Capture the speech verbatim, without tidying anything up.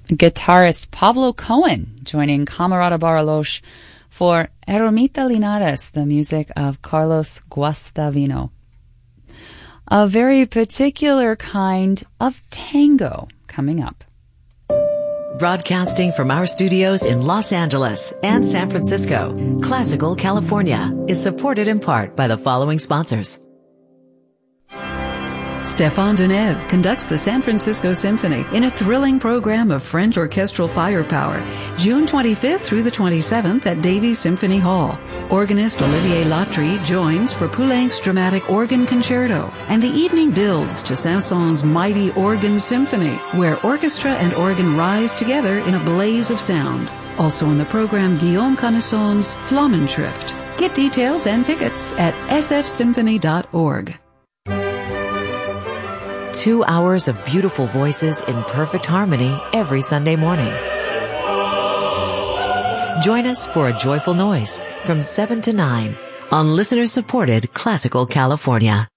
Guitarist Pablo Cohen joining Camarada Bariloche for Ermita Linares, the music of Carlos Guastavino. A very particular kind of tango coming up. Broadcasting from our studios in Los Angeles and San Francisco, Classical California is supported in part by the following sponsors. Stéphane Deneuve conducts the San Francisco Symphony in a thrilling program of French orchestral firepower, June twenty-fifth through the twenty-seventh at Davies Symphony Hall. Organist Olivier Latry joins for Poulenc's dramatic organ concerto, and the evening builds to Saint-Saëns' mighty organ symphony, where orchestra and organ rise together in a blaze of sound. Also on the program, Guillaume Connaisson's Flammenschrift. Get details and tickets at s f symphony dot org. Two hours of beautiful voices in perfect harmony every Sunday morning. Join us for a joyful noise from seven to nine on listener-supported Classical California.